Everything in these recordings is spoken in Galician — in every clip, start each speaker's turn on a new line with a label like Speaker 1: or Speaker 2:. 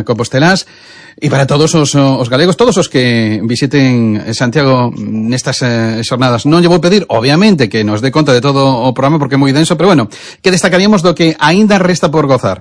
Speaker 1: compostelás e para todos os galegos, todos os que visiten Santiago nestas xornadas. Non lle vou pedir, obviamente, que nos dé conta de todo o programa porque é moi denso, pero bueno, que destacaríamos do que aínda resta por gozar?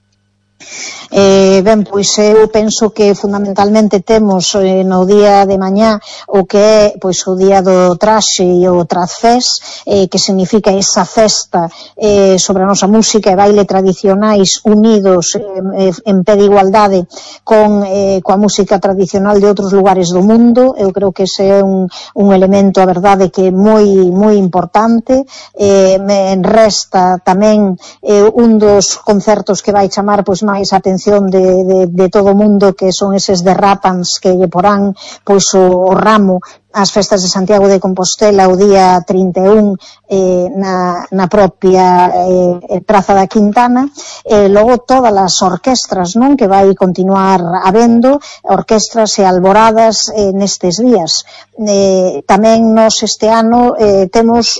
Speaker 2: Ben, pois eu penso que fundamentalmente temos no día de mañá o que é pois o día do traxe e o Trazfest, que significa esa festa sobre a nosa música e baile tradicionais unidos en pé de igualdade coa música tradicional de outros lugares do mundo. Eu creo que ese é un elemento, a verdade, que é moi importante. Me resta tamén un dos concertos que vai chamar pois máis atención de todo o mundo, que son eses de Rapans que lle porán pois o ramo as festas de Santiago de Compostela o día 31 na propia Praza da Quintana, e logo todas as orquestras, non, que vai continuar habendo, orquestras e alboradas nestes días. Tamén nos este ano temos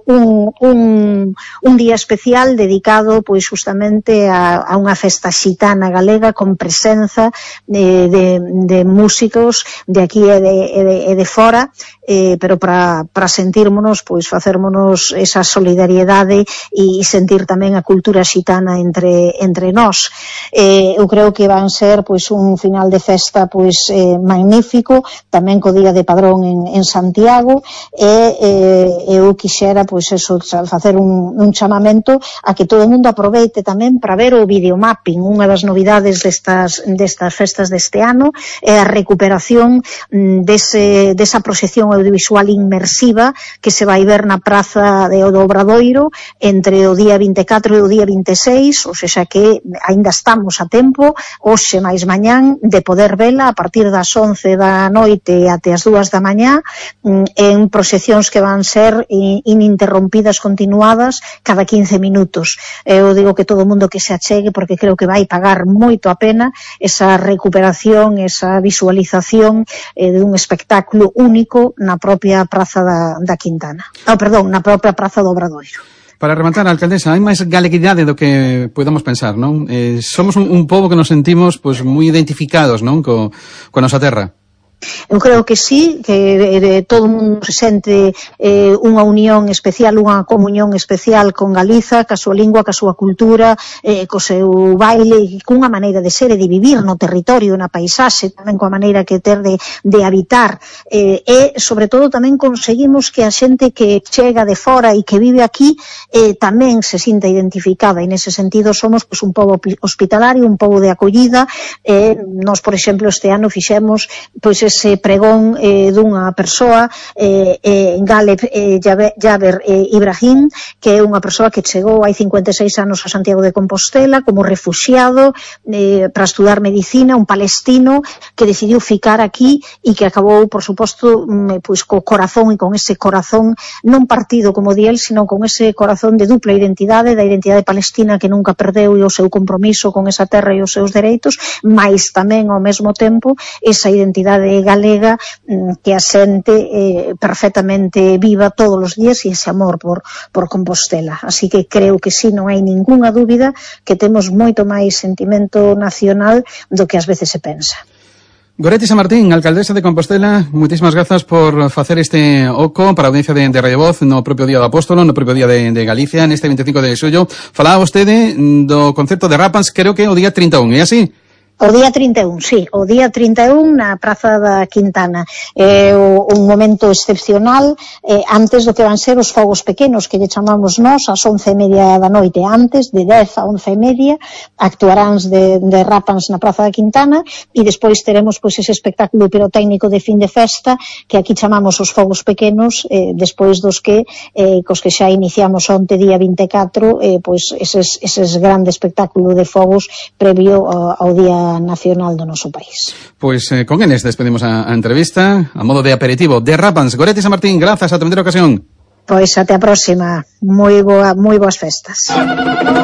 Speaker 2: un día especial dedicado pois justamente a unha festa xitana galega con presenza de músicos de aquí e de fora, pero para sentírmonos, pois facérmonos esa solidariedade e sentir tamén a cultura xitana entre nós. Eu creo que van ser pois un final de festa pois magnífico, tamén co Día de Padrón en Santiago, e eu quixera pois eso, facer un chamamento a que todo o mundo aproveite tamén para ver o videomapping. Unha das novidades destas festas deste ano é a recuperación desa proxección audiovisual inmersiva que se vai ver na Praza do Obradoiro entre o día 24 e o día 26, ou seja que aínda estamos a tempo, hoxe máis mañán, de poder vela a partir das 11 da noite até as 2 da mañá, en proxeccións que van ser ininterrompidas, continuadas, cada 15 minutos. Eu digo que todo o mundo que se achegue, porque creo que vai pagar moito a pena esa recuperación, esa visualización dun espectáculo único na propia Praza da Quintana. Na propia Praza do Obradoiro.
Speaker 1: Para rematar, alcaldesa, hai máis galeguidade do que podamos pensar, non? Somos un pobo que nos sentimos pois moi identificados, non, coa nosa terra.
Speaker 2: Eu creo que sí, que todo o mundo se sente unha unión especial, unha comunión especial con Galiza, ca súa lingua, ca súa cultura, co seu baile, cunha maneira de ser e de vivir no territorio, na paisaxe, tamén coa maneira que ter de habitar, e sobre todo tamén conseguimos que a xente que chega de fora e que vive aquí tamén se sinta identificada, e nese sentido somos pois un pobo hospitalario, un pobo de acollida. Nós, por exemplo, este ano fixemos pois ese pregón dunha persoa, Galeb Jaber Ibrahim, que é unha persoa que chegou hai 56 anos a Santiago de Compostela como refuxiado para estudar medicina, un palestino que decidiu ficar aquí e que acabou, por suposto, pois co corazón, e con ese corazón non partido como di el, sino con ese corazón de dupla identidade, da identidade palestina que nunca perdeu e o seu compromiso con esa terra e os seus dereitos, mais tamén ao mesmo tempo esa identidade galega que a xente perfectamente viva todos os días, e ese amor por Compostela. Así que creo que sí, non hai ningunha dúbida que temos moito máis sentimento nacional do que ás veces se pensa.
Speaker 1: Goretti Samartín, alcaldesa de Compostela, moitísimas grazas por facer este oco para a audiencia de Radio Voz no propio Día do Apóstolo, no propio Día de Galicia, neste 25 de xullo. Falaba vostede do concepto de Rapans, creo que o día 31, é así?
Speaker 2: O día 31, sí, o día 31 na Praza da Quintana. É un momento excepcional, antes do que van ser os fogos pequenos, que lle chamamos nós, ás 11:30 da noite. Antes, de 10 a 11:30, actuaráns de Rapans na Praza da Quintana, e despois teremos pois ese espectáculo pirotécnico de fin de festa, que aquí chamamos os fogos pequenos, despois dos que, cos que xa iniciamos onte, día 24, pois eses grande espectáculo de fogos previo ao Día Nacional do noso país.
Speaker 1: Pois con eles despedimos a entrevista a modo de aperitivo de Rapans. Goretti Samartín, grazas, ata a primeira ocasión.
Speaker 2: Pois até a próxima. Moi boas festas.